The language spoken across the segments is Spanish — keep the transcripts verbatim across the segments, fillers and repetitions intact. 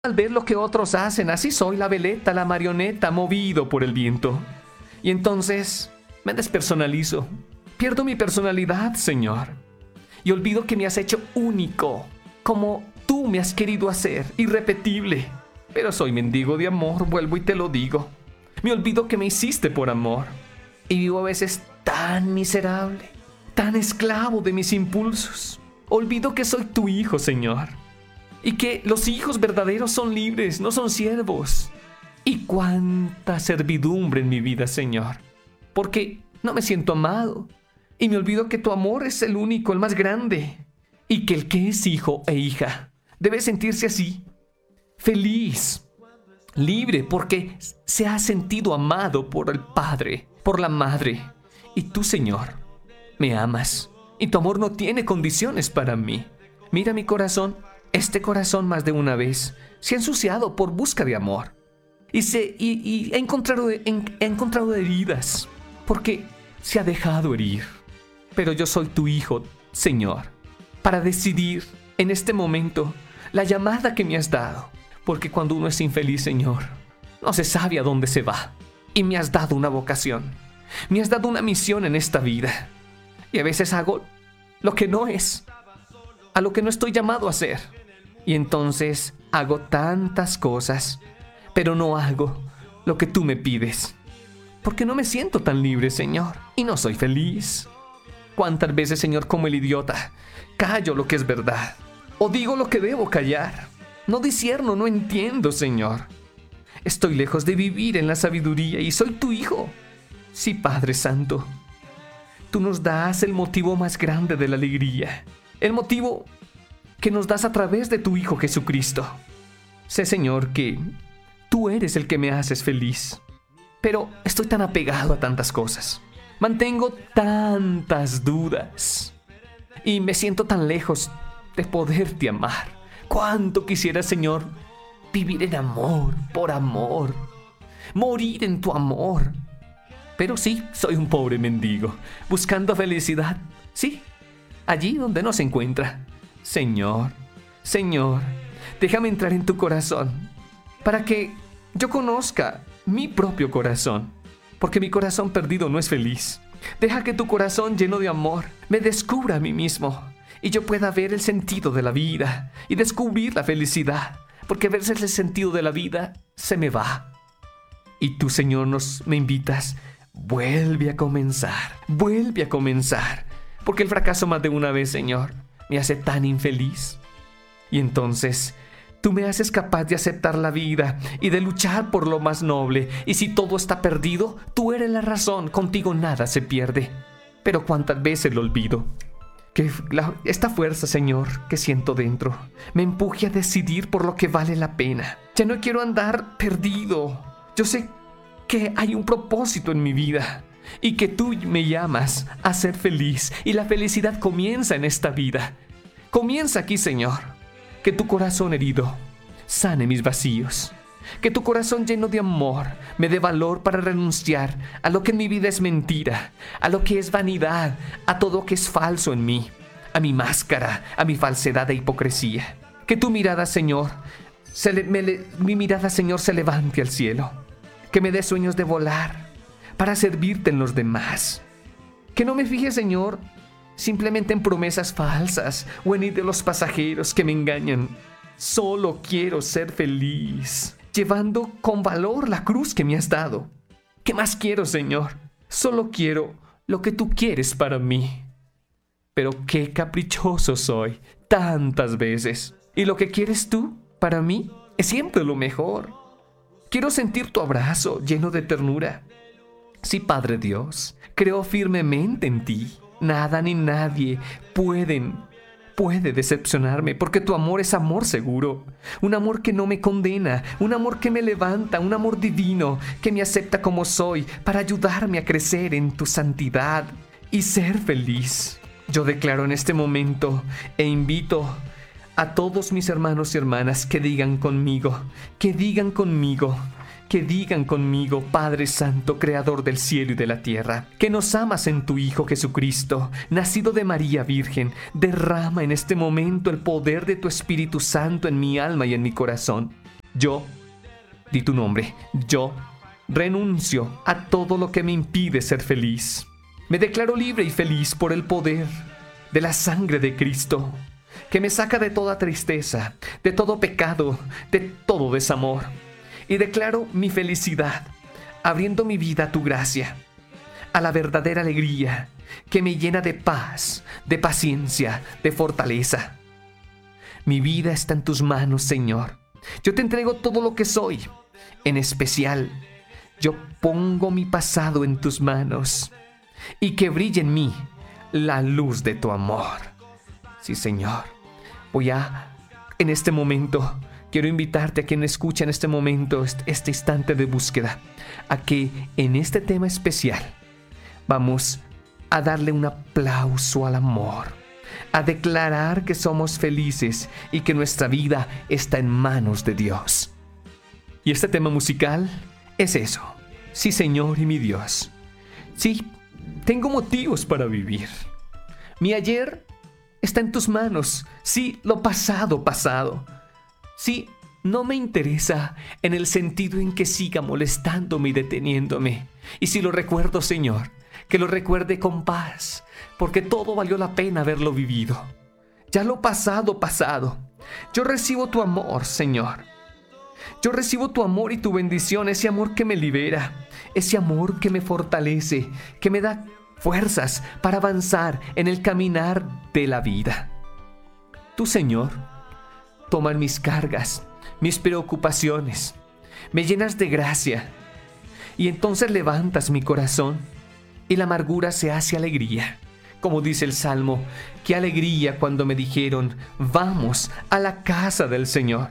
Al ver lo que otros hacen, así soy la veleta, la marioneta, movido por el viento. Y entonces me despersonalizo. Pierdo mi personalidad, Señor. Y olvido que me has hecho único, como tú me has querido hacer, irrepetible. Pero soy mendigo de amor, vuelvo y te lo digo. Me olvido que me hiciste por amor. Y vivo a veces tan miserable, tan esclavo de mis impulsos. Olvido que soy tu hijo, Señor. Y que los hijos verdaderos son libres, no son siervos. Y cuánta servidumbre en mi vida, Señor. Porque no me siento amado. Y me olvido que tu amor es el único, el más grande. Y que el que es hijo e hija debe sentirse así. Feliz, libre, porque se ha sentido amado por el Padre, por la Madre. Y tú, Señor, me amas. Y tu amor no tiene condiciones para mí. Mira mi corazón. Este corazón más de una vez se ha ensuciado por busca de amor. Y, se, y, y ha encontrado, en, ha encontrado heridas. Porque se ha dejado herir. Pero yo soy tu hijo, Señor, para decidir en este momento la llamada que me has dado. Porque cuando uno es infeliz, Señor, no se sabe a dónde se va. Y me has dado una vocación. Me has dado una misión en esta vida. Y a veces hago lo que no es, a lo que no estoy llamado a hacer. Y entonces hago tantas cosas, pero no hago lo que tú me pides. Porque no me siento tan libre, Señor, y no soy feliz. ¿Cuántas veces, Señor, como el idiota, callo lo que es verdad? O digo lo que debo callar. No discierno, no entiendo, Señor. Estoy lejos de vivir en la sabiduría y soy tu hijo. Sí, Padre Santo. Tú nos das el motivo más grande de la alegría. El motivo que nos das a través de tu Hijo Jesucristo. Sé, Señor, que tú eres el que me haces feliz. Pero estoy tan apegado a tantas cosas. Mantengo tantas dudas. Y me siento tan lejos de poderte amar. Cuánto quisiera, Señor, vivir en amor, por amor. Morir en tu amor. Pero sí, soy un pobre mendigo, buscando felicidad. Sí, allí donde no se encuentra. Señor, Señor, déjame entrar en tu corazón para que yo conozca mi propio corazón, porque mi corazón perdido no es feliz. Deja que tu corazón lleno de amor me descubra a mí mismo y yo pueda ver el sentido de la vida y descubrir la felicidad, porque a veces el sentido de la vida se me va. Y tú, Señor, nos me invitas, vuelve a comenzar, vuelve a comenzar, porque el fracaso más de una vez, Señor, me hace tan infeliz. Y entonces tú me haces capaz de aceptar la vida y de luchar por lo más noble. Y si todo está perdido, tú eres la razón, contigo nada se pierde. Pero cuántas veces lo olvido. Que la, esta fuerza, Señor, que siento dentro, me empuje a decidir por lo que vale la pena. Ya no quiero andar perdido. Yo sé que hay un propósito en mi vida. Y que tú me llamas a ser feliz. Y la felicidad comienza en esta vida. Comienza aquí, Señor. Que tu corazón herido sane mis vacíos. Que tu corazón lleno de amor me dé valor para renunciar a lo que en mi vida es mentira, a lo que es vanidad, a todo lo que es falso en mí, a mi máscara, a mi falsedad e hipocresía. Que tu mirada, Señor, se le, me le, mi mirada, Señor, se levante al cielo. Que me dé sueños de volar para servirte en los demás. Que no me fije, Señor, simplemente en promesas falsas o en ídolos pasajeros que me engañan. Solo quiero ser feliz, llevando con valor la cruz que me has dado. ¿Qué más quiero, Señor? Solo quiero lo que tú quieres para mí. Pero qué caprichoso soy, tantas veces. Y lo que quieres tú para mí es siempre lo mejor. Quiero sentir tu abrazo lleno de ternura. Sí, Padre Dios, creo firmemente en ti. Nada ni nadie pueden, puede decepcionarme, porque tu amor es amor seguro. Un amor que no me condena, un amor que me levanta, un amor divino que me acepta como soy para ayudarme a crecer en tu santidad y ser feliz. Yo declaro en este momento e invito a todos mis hermanos y hermanas que digan conmigo, que digan conmigo, que digan conmigo, Padre Santo, Creador del cielo y de la tierra, que nos amas en tu Hijo Jesucristo, nacido de María Virgen. Derrama en este momento el poder de tu Espíritu Santo en mi alma y en mi corazón. Yo, di tu nombre, yo renuncio a todo lo que me impide ser feliz. Me declaro libre y feliz por el poder de la sangre de Cristo, que me saca de toda tristeza, de todo pecado, de todo desamor. Y declaro mi felicidad, abriendo mi vida a tu gracia, a la verdadera alegría que me llena de paz, de paciencia, de fortaleza. Mi vida está en tus manos, Señor. Yo te entrego todo lo que soy. En especial, yo pongo mi pasado en tus manos y que brille en mí la luz de tu amor. Sí, Señor. Voy a, en este momento, quiero invitarte a quien escucha en este momento, este, este instante de búsqueda, a que en este tema especial vamos a darle un aplauso al amor, a declarar que somos felices y que nuestra vida está en manos de Dios. Y este tema musical es eso. Sí, Señor y mi Dios. Sí, tengo motivos para vivir. Mi ayer está en tus manos. Sí, lo pasado, pasado. Sí, no me interesa en el sentido en que siga molestándome y deteniéndome. Y si lo recuerdo, Señor, que lo recuerde con paz, porque todo valió la pena haberlo vivido. Ya lo pasado, pasado. Yo recibo tu amor, Señor. Yo recibo tu amor y tu bendición, ese amor que me libera, ese amor que me fortalece, que me da fuerzas para avanzar en el caminar de la vida. Tú, Señor, tomas mis cargas, mis preocupaciones, me llenas de gracia y entonces levantas mi corazón y la amargura se hace alegría. Como dice el Salmo, qué alegría cuando me dijeron, vamos a la casa del Señor.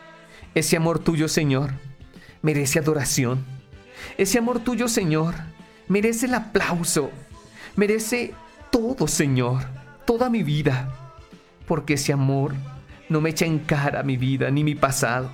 Ese amor tuyo, Señor, merece adoración. Ese amor tuyo, Señor, merece el aplauso. Merece todo, Señor, toda mi vida. Porque ese amor no me echa en cara mi vida ni mi pasado.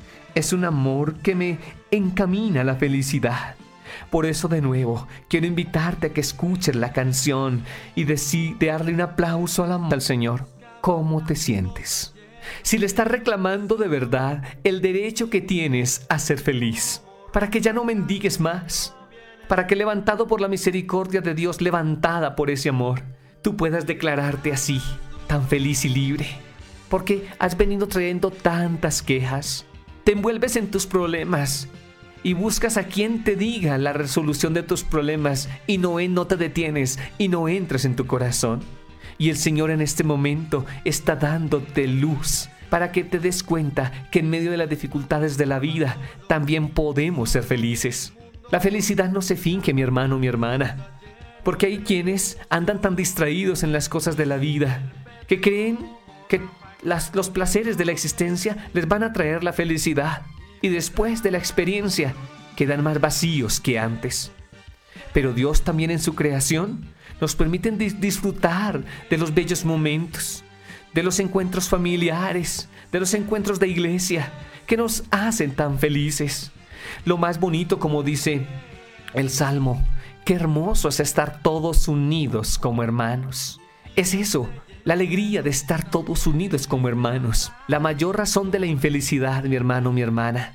Es un amor que me encamina a la felicidad. Por eso, de nuevo, quiero invitarte a que escuches la canción y de darle un aplauso al Señor. ¿Cómo te sientes? Si le estás reclamando de verdad el derecho que tienes a ser feliz, para que ya no mendigues más, para que levantado por la misericordia de Dios, levantada por ese amor, tú puedas declararte así, tan feliz y libre, porque has venido trayendo tantas quejas, te envuelves en tus problemas y buscas a quien te diga la resolución de tus problemas y no, no te detienes y no entres en tu corazón. Y el Señor en este momento está dándote luz para que te des cuenta que en medio de las dificultades de la vida también podemos ser felices. La felicidad no se finge, mi hermano, mi hermana, porque hay quienes andan tan distraídos en las cosas de la vida que creen que las, los placeres de la existencia les van a traer la felicidad y después de la experiencia quedan más vacíos que antes. Pero Dios también en su creación nos permiten dis- disfrutar de los bellos momentos, de los encuentros familiares, de los encuentros de iglesia, que nos hacen tan felices. Lo más bonito, como dice el Salmo, qué hermoso es estar todos unidos como hermanos. Es eso, la alegría de estar todos unidos como hermanos. La mayor razón de la infelicidad, mi hermano, mi hermana,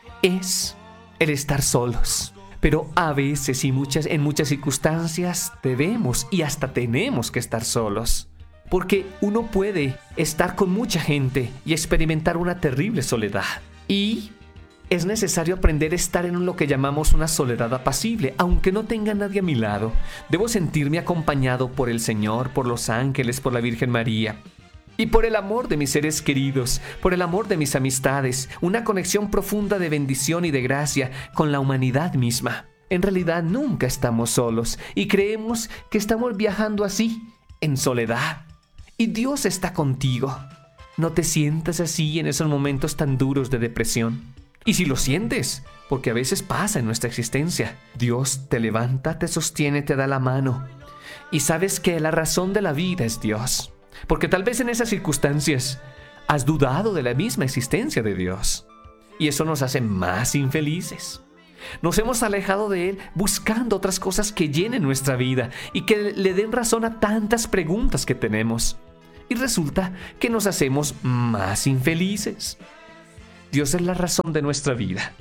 es el estar solos. Pero a veces y muchas, en muchas circunstancias debemos y hasta tenemos que estar solos. Porque uno puede estar con mucha gente y experimentar una terrible soledad. Y es necesario aprender a estar en lo que llamamos una soledad apacible, aunque no tenga nadie a mi lado. Debo sentirme acompañado por el Señor, por los ángeles, por la Virgen María. Y por el amor de mis seres queridos, por el amor de mis amistades, una conexión profunda de bendición y de gracia con la humanidad misma. En realidad nunca estamos solos y creemos que estamos viajando así, en soledad. Y Dios está contigo. No te sientas así en esos momentos tan duros de depresión. Y si lo sientes, porque a veces pasa en nuestra existencia, Dios te levanta, te sostiene, te da la mano. Y sabes que la razón de la vida es Dios. Porque tal vez en esas circunstancias has dudado de la misma existencia de Dios. Y eso nos hace más infelices. Nos hemos alejado de Él buscando otras cosas que llenen nuestra vida y que le den razón a tantas preguntas que tenemos. Y resulta que nos hacemos más infelices. Dios es la razón de nuestra vida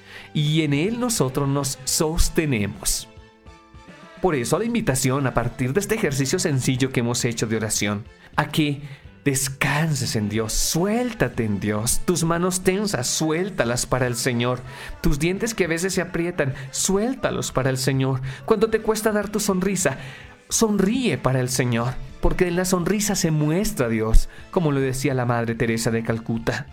y en Él nosotros nos sostenemos. Por eso la invitación a partir de este ejercicio sencillo que hemos hecho de oración, a que descanses en Dios, suéltate en Dios, tus manos tensas, suéltalas para el Señor, tus dientes que a veces se aprietan, suéltalos para el Señor. Cuando te cuesta dar tu sonrisa, sonríe para el Señor, porque en la sonrisa se muestra Dios, como lo decía la Madre Teresa de Calcuta.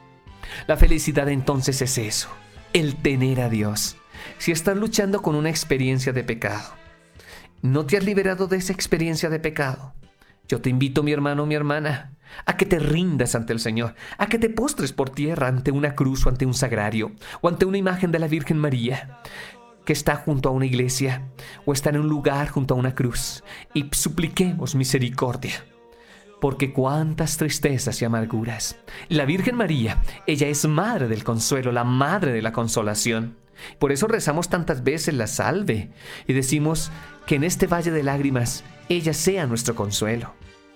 La felicidad entonces es eso, el tener a Dios. Si estás luchando con una experiencia de pecado, no te has liberado de esa experiencia de pecado, yo te invito, mi hermano, mi hermana, a que te rindas ante el Señor, a que te postres por tierra ante una cruz o ante un sagrario, o ante una imagen de la Virgen María, que está junto a una iglesia, o está en un lugar junto a una cruz, y supliquemos misericordia. Porque cuántas tristezas y amarguras. La Virgen María, ella es madre del consuelo, la madre de la consolación. Por eso rezamos tantas veces la salve y decimos que en este valle de lágrimas ella sea nuestro consuelo.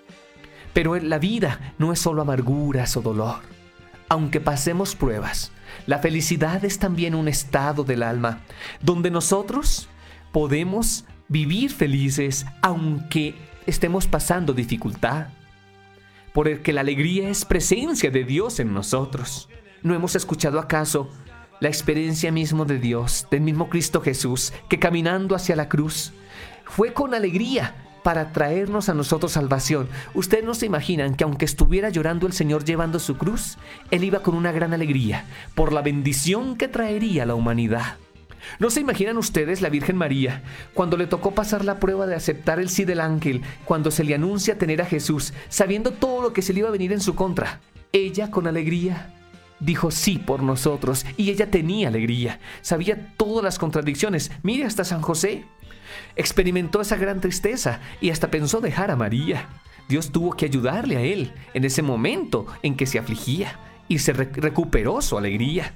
Pero la vida no es solo amarguras o dolor. Aunque pasemos pruebas, la felicidad es también un estado del alma donde nosotros podemos vivir felices aunque estemos pasando dificultad. Porque la alegría es presencia de Dios en nosotros. ¿No hemos escuchado acaso la experiencia mismo de Dios, del mismo Cristo Jesús, que caminando hacia la cruz fue con alegría para traernos a nosotros salvación? Ustedes no se imaginan que aunque estuviera llorando el Señor llevando su cruz, Él iba con una gran alegría por la bendición que traería a la humanidad. ¿No se imaginan ustedes la Virgen María cuando le tocó pasar la prueba de aceptar el sí del ángel, cuando se le anuncia tener a Jesús, sabiendo todo lo que se le iba a venir en su contra? Ella con alegría dijo sí por nosotros, y ella tenía alegría, sabía todas las contradicciones. Mire, hasta San José experimentó esa gran tristeza y hasta pensó dejar a María. Dios tuvo que ayudarle a él en ese momento en que se afligía y se re- recuperó su alegría.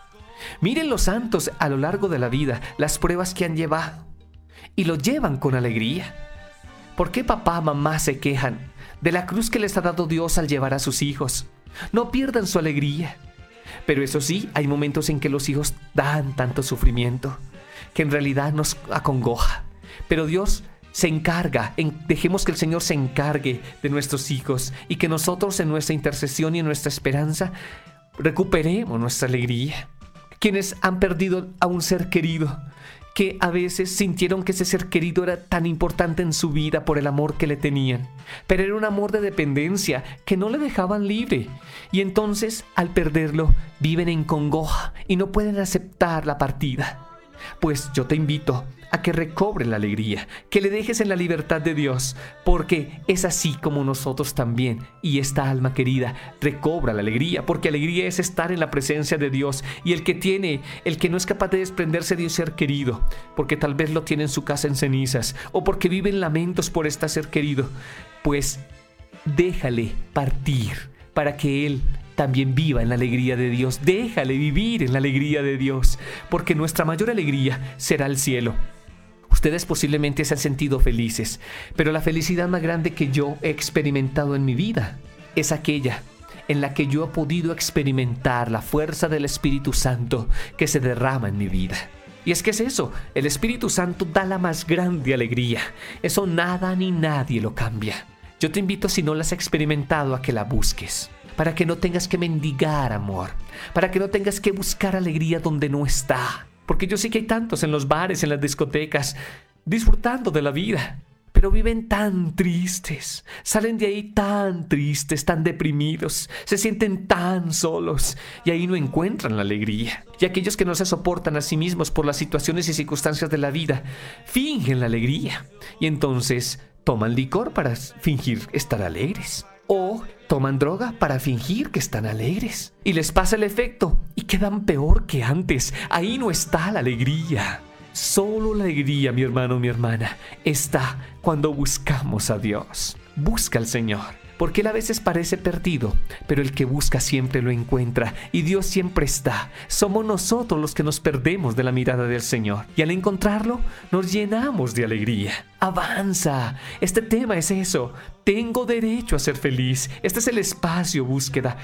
Miren los santos a lo largo de la vida, las pruebas que han llevado, y lo llevan con alegría. ¿Por qué papá, mamá se quejan de la cruz que les ha dado Dios al llevar a sus hijos? No pierdan su alegría. Pero eso sí, hay momentos en que los hijos dan tanto sufrimiento que en realidad nos acongoja. Pero Dios se encarga, en, dejemos que el Señor se encargue de nuestros hijos y que nosotros en nuestra intercesión y en nuestra esperanza recuperemos nuestra alegría. Quienes han perdido a un ser querido, que a veces sintieron que ese ser querido era tan importante en su vida por el amor que le tenían, pero era un amor de dependencia que no le dejaban libre, y entonces al perderlo viven en congoja y no pueden aceptar la partida. Pues yo te invito a que recobres la alegría, que le dejes en la libertad de Dios, porque es así como nosotros también, y esta alma querida recobra la alegría, porque alegría es estar en la presencia de Dios, y el que tiene, el que no es capaz de desprenderse de un ser querido, porque tal vez lo tiene en su casa en cenizas, o porque vive en lamentos por este ser querido, pues déjale partir para que él también viva en la alegría de Dios. Déjale vivir en la alegría de Dios, porque nuestra mayor alegría será el cielo. Ustedes posiblemente se han sentido felices, pero la felicidad más grande que yo he experimentado en mi vida es aquella en la que yo he podido experimentar la fuerza del Espíritu Santo que se derrama en mi vida. Y es que es eso, el Espíritu Santo da la más grande alegría. Eso nada ni nadie lo cambia. Yo te invito, si no la has experimentado, a que la busques, para que no tengas que mendigar amor, para que no tengas que buscar alegría donde no está. Porque yo sé que hay tantos en los bares, en las discotecas, disfrutando de la vida, pero viven tan tristes, salen de ahí tan tristes, tan deprimidos, se sienten tan solos y ahí no encuentran la alegría. Y aquellos que no se soportan a sí mismos por las situaciones y circunstancias de la vida, fingen la alegría y entonces toman licor para fingir estar alegres. O toman droga para fingir que están alegres. Y les pasa el efecto y quedan peor que antes. Ahí no está la alegría. Solo la alegría, mi hermano, mi hermana, está cuando buscamos a Dios. Busca al Señor, porque Él a veces parece perdido, pero el que busca siempre lo encuentra y Dios siempre está. Somos nosotros los que nos perdemos de la mirada del Señor y al encontrarlo nos llenamos de alegría. Avanza. Este tema es eso. Tengo derecho a ser feliz. Este es el espacio búsqueda.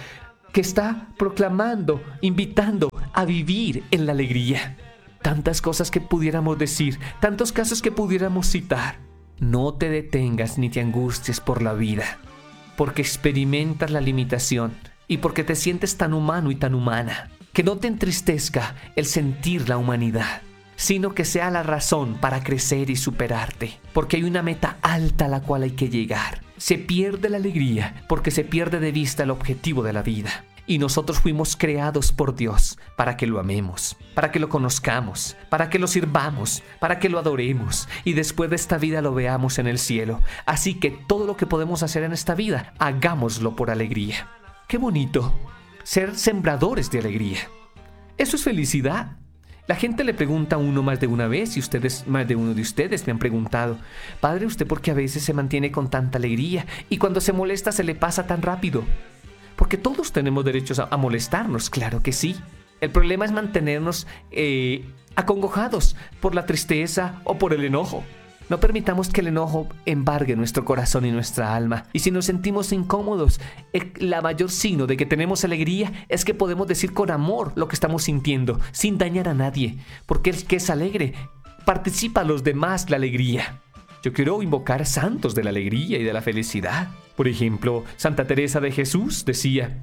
que está proclamando, invitando a vivir en la alegría. Tantas cosas que pudiéramos decir, tantos casos que pudiéramos citar. No te detengas ni te angusties por la vida, porque experimentas la limitación y porque te sientes tan humano y tan humana. Que no te entristezca el sentir la humanidad, sino que sea la razón para crecer y superarte, porque hay una meta alta a la cual hay que llegar. Se pierde la alegría porque se pierde de vista el objetivo de la vida. Y nosotros fuimos creados por Dios para que lo amemos, para que lo conozcamos, para que lo sirvamos, para que lo adoremos y después de esta vida lo veamos en el cielo. Así que todo lo que podemos hacer en esta vida, hagámoslo por alegría. ¡Qué bonito! Ser sembradores de alegría. Eso es felicidad. La gente le pregunta a uno más de una vez, y ustedes, más de uno de ustedes me han preguntado: Padre, ¿usted por qué a veces se mantiene con tanta alegría y cuando se molesta se le pasa tan rápido? Porque todos tenemos derechos a, a molestarnos, claro que sí. El problema es mantenernos eh, acongojados por la tristeza o por el enojo. No permitamos que el enojo embargue nuestro corazón y nuestra alma. Y si nos sentimos incómodos, el la mayor signo de que tenemos alegría es que podemos decir con amor lo que estamos sintiendo, sin dañar a nadie. Porque el que es alegre participa a los demás la alegría. Yo quiero invocar santos de la alegría y de la felicidad. Por ejemplo, Santa Teresa de Jesús decía: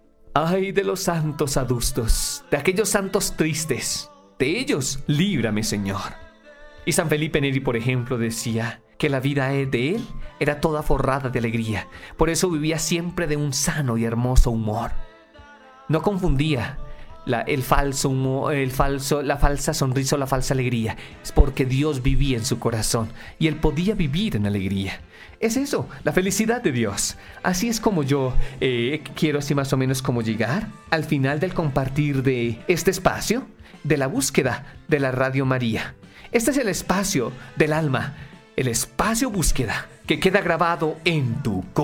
ay de los santos adustos, de aquellos santos tristes, de ellos líbrame, Señor. Y San Felipe Neri, por ejemplo, decía que la vida de él era toda forrada de alegría. Por eso vivía siempre de un sano y hermoso humor. No confundía la, el falso humor, el falso, la falsa sonrisa o la falsa alegría. Es porque Dios vivía en su corazón y él podía vivir en alegría. Es eso, la felicidad de Dios. Así es como yo eh, quiero así más o menos como llegar al final del compartir de este espacio, de la búsqueda de la Radio María. Este es el espacio del alma, el espacio búsqueda que queda grabado en tu corazón.